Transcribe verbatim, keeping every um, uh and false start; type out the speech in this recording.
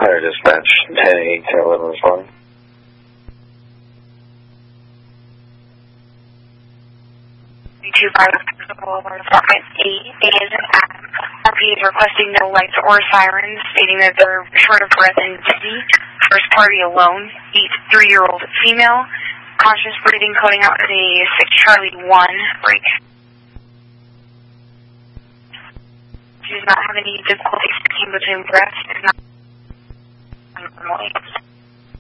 Fire dispatch, ten eight, ten eleven responding. two five Department eight is R P is requesting no lights or sirens, stating that they're short of breath and dizzy. First party alone, eight three-year-old female, conscious breathing, coding out as a six Charlie one break. She does not have any difficulty speaking between breaths. Is not normally.